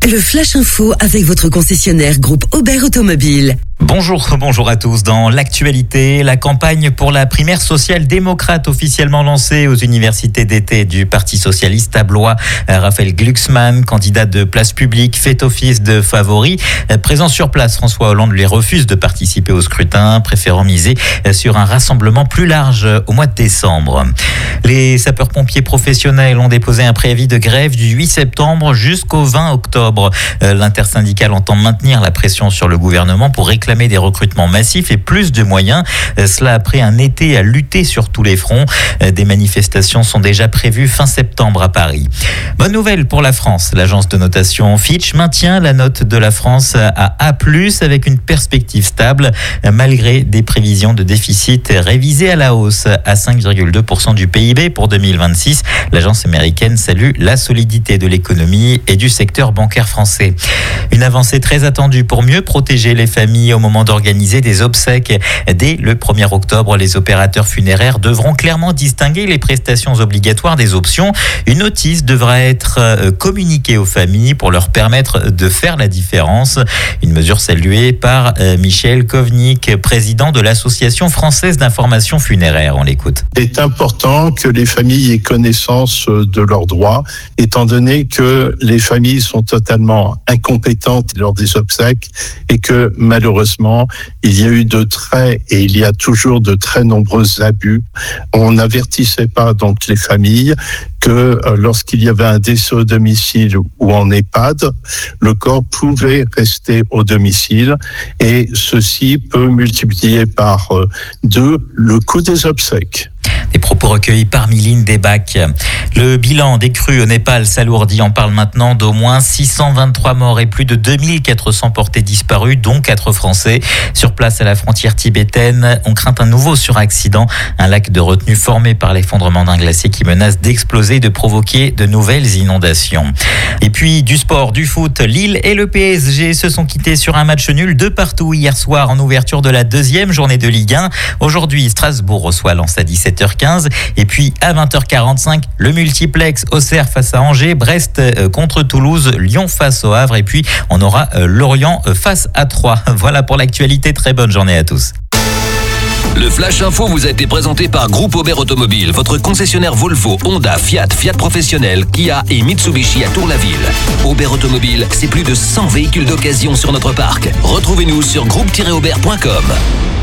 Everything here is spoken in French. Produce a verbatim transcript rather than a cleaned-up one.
Le Flash Info avec votre concessionnaire groupe Aubert Automobile. Bonjour, bonjour à tous. Dans l'actualité, la campagne pour la primaire social-démocrate officiellement lancée aux universités d'été du Parti socialiste à Blois. Raphaël Glucksmann, candidat de Place Publique, fait office de favori. Présent sur place, François Hollande lui refuse de participer au scrutin, préférant miser sur un rassemblement plus large au mois de décembre. Les sapeurs-pompiers professionnels ont déposé un préavis de grève du huit septembre jusqu'au vingt octobre. L'intersyndicale entend maintenir la pression sur le gouvernement pour réclamer des recrutements massifs et plus de moyens. Cela après un été à lutter sur tous les fronts. Des manifestations sont déjà prévues fin septembre à Paris. Bonne nouvelle pour la France. L'agence de notation Fitch maintient la note de la France à A plus, avec une perspective stable malgré des prévisions de déficit révisées à la hausse à cinq virgule deux pour cent du P I B pour deux mille vingt-six. L'agence américaine salue la solidité de l'économie et du secteur bancaire français. Une avancée très attendue pour mieux protéger les familles au moment d'organiser des obsèques. Dès le premier octobre, les opérateurs funéraires devront clairement distinguer les prestations obligatoires des options. Une notice devra être communiquée aux familles pour leur permettre de faire la différence. Une mesure saluée par Michel Kovnik, président de l'Association française d'information funéraire. On l'écoute. Il est important que les familles aient connaissance de leurs droits, étant donné que les familles sont totalement incompétentes lors des obsèques et que malheureusement, il y a eu de très et il y a toujours de très nombreux abus. On n'avertissait pas donc les familles que lorsqu'il y avait un décès au domicile ou en EHPAD, le corps pouvait rester au domicile et ceci peut multiplier par deux le coût des obsèques. Des propos recueillis par Miline Desbacs. Le bilan des crues au Népal s'alourdit. On parle maintenant d'au moins six cent vingt-trois morts et plus de deux mille quatre cents portés disparus, dont quatre Français. Sur place à la frontière tibétaine, on craint un nouveau suraccident. Un lac de retenue formé par l'effondrement d'un glacier qui menace d'exploser et de provoquer de nouvelles inondations. Et puis du sport, du foot. Lille et le P S G se sont quittés sur un match nul de partout hier soir en ouverture de la deuxième journée de Ligue un. Aujourd'hui, Strasbourg reçoit Lens à dix-sept heures quinze. Et puis à vingt heures quarante-cinq, le multiplex Auxerre face à Angers, Brest contre Toulouse, Lyon face au Havre et puis on aura Lorient face à Troyes. Voilà pour l'actualité. Très bonne journée à tous. Le Flash Info vous a été présenté par Groupe Aubert Automobile, votre concessionnaire Volvo, Honda, Fiat, Fiat Professionnel, Kia et Mitsubishi à Tour-la-Ville. Aubert Automobile, c'est plus de cent véhicules d'occasion sur notre parc. Retrouvez-nous sur groupe tiret aubert point com.